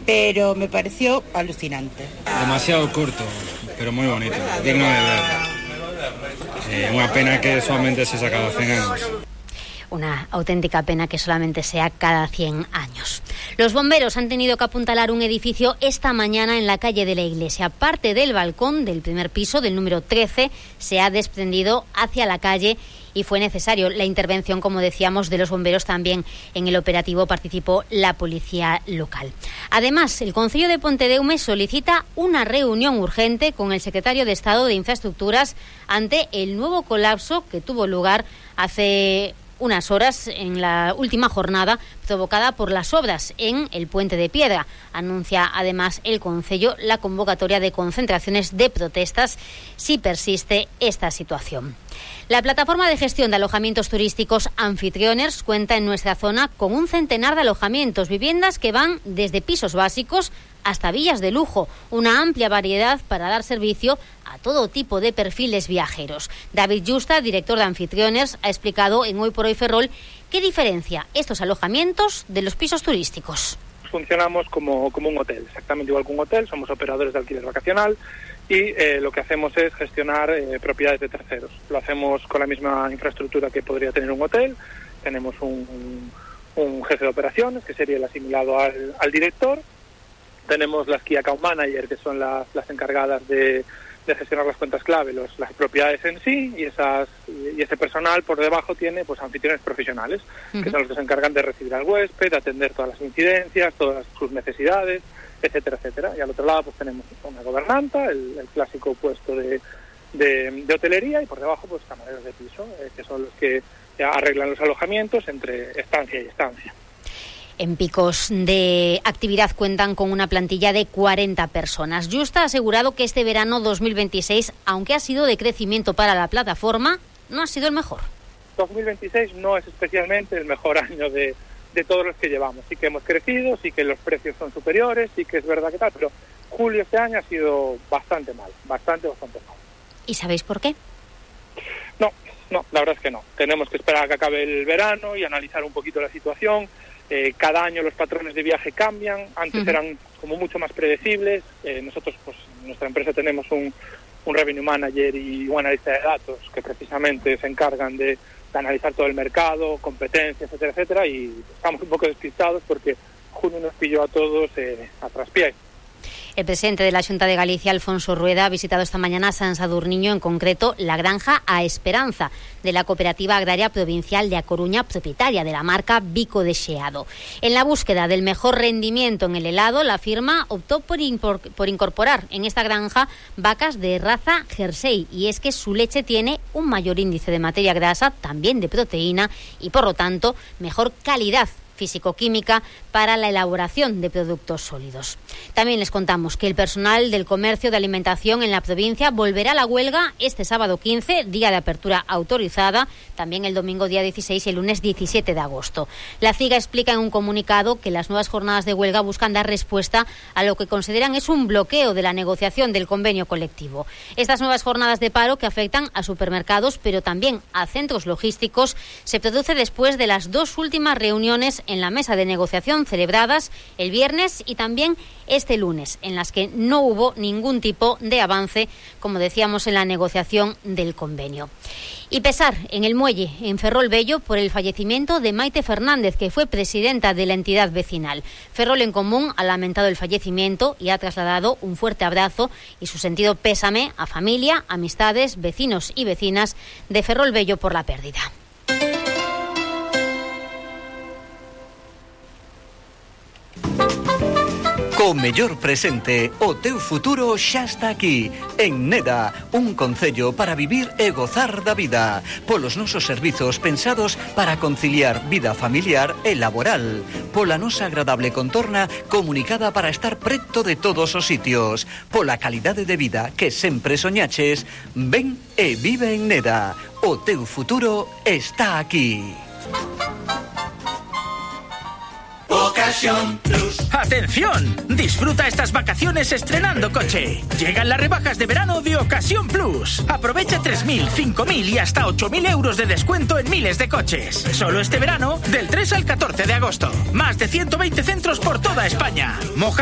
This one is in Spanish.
pero me pareció alucinante. Demasiado corto, pero muy bonito, digno de ver. Una pena que solamente se saca cada 100 años. Una auténtica pena que solamente sea cada 100 años. Los bomberos han tenido que apuntalar un edificio esta mañana en la calle de la Iglesia. Parte del balcón del primer piso, del número 13, se ha desprendido hacia la calle y fue necesario la intervención, como decíamos, de los bomberos. También en el operativo participó la policía local. Además, el Concello de Pontedeume solicita una reunión urgente con el secretario de Estado de Infraestructuras ante el nuevo colapso que tuvo lugar hace unas horas en la última jornada provocada por las obras en el Puente de Piedra. Anuncia además el Concello la convocatoria de concentraciones de protestas si persiste esta situación. La plataforma de gestión de alojamientos turísticos Anfitrioners cuenta en nuestra zona con un centenar de alojamientos, viviendas que van desde pisos básicos hasta villas de lujo, una amplia variedad para dar servicio a todo tipo de perfiles viajeros. David Justa, director de Anfitrioners, ha explicado en Hoy por Hoy Ferrol qué diferencia estos alojamientos de los pisos turísticos. Funcionamos como un hotel, exactamente igual que un hotel, somos operadores de alquiler vacacional y lo que hacemos es gestionar propiedades de terceros. Lo hacemos con la misma infraestructura que podría tener un hotel. Tenemos un jefe de operaciones, que sería el asimilado al director. Tenemos las Key Account Manager, que son las encargadas de gestionar las cuentas clave, las propiedades en sí, y ese personal por debajo tiene pues anfitriones profesionales, que son los que se encargan de recibir al huésped, de atender todas las incidencias, todas sus necesidades, etcétera, etcétera. Y al otro lado pues tenemos una gobernanta, el clásico puesto de hotelería, y por debajo pues camareros de piso, que son los que arreglan los alojamientos entre estancia y estancia. En picos de actividad cuentan con una plantilla de 40 personas. Justa ha asegurado que este verano 2026, aunque ha sido de crecimiento para la plataforma, no ha sido el mejor. 2026 no es especialmente el mejor año de todos los que llevamos. Sí que hemos crecido, sí que los precios son superiores, sí que es verdad que tal, pero julio este año ha sido bastante mal, bastante mal. ¿Y sabéis por qué? No, la verdad es que no. Tenemos que esperar a que acabe el verano y analizar un poquito la situación. Cada año los patrones de viaje cambian, antes eran como mucho más predecibles. Nosotros pues en nuestra empresa tenemos un revenue manager y un analista de datos que precisamente se encargan de analizar todo el mercado, competencias, etcétera, etcétera, y estamos un poco despistados porque junio nos pilló a todos a traspié. El presidente de la Xunta de Galicia, Alfonso Rueda, ha visitado esta mañana San Sadurniño, en concreto la granja A Esperanza de la Cooperativa Agraria Provincial de A Coruña, propietaria de la marca Bico de Xeado. En la búsqueda del mejor rendimiento en el helado, la firma optó por incorporar en esta granja vacas de raza Jersey, y es que su leche tiene un mayor índice de materia grasa, también de proteína, y por lo tanto mejor calidad físico-química para la elaboración de productos sólidos. También les contamos que el personal del comercio de alimentación en la provincia volverá a la huelga este sábado 15, día de apertura autorizada, también el domingo día 16 y el lunes 17 de agosto. La CIGA explica en un comunicado que las nuevas jornadas de huelga buscan dar respuesta a lo que consideran es un bloqueo de la negociación del convenio colectivo. Estas nuevas jornadas de paro, que afectan a supermercados pero también a centros logísticos, se produce después de las dos últimas reuniones en la mesa de negociación celebradas el viernes y también este lunes, en las que no hubo ningún tipo de avance, como decíamos, en la negociación del convenio. Y pesar en el muelle, en Ferrol Bello, por el fallecimiento de Maite Fernández, que fue presidenta de la entidad vecinal. Ferrol en Común ha lamentado el fallecimiento y ha trasladado un fuerte abrazo y su sentido pésame a familia, amistades, vecinos y vecinas de Ferrol Bello por la pérdida. O mellor presente, o teu futuro xa está aquí. En Neda, un concello para vivir e gozar da vida. Polos nosos servizos pensados para conciliar vida familiar e laboral. Pola nosa agradable contorna comunicada para estar preto de todos os sitios. Pola calidade de vida que sempre soñaches. Ven e vive en Neda. O teu futuro está aquí. Ocasión Plus. ¡Atención! Disfruta estas vacaciones estrenando coche. Llegan las rebajas de verano de Ocasión Plus. Aprovecha 3.000, 5.000 y hasta 8.000 euros de descuento en miles de coches. Solo este verano, del 3 al 14 de agosto. Más de 120 centros por toda España. Moja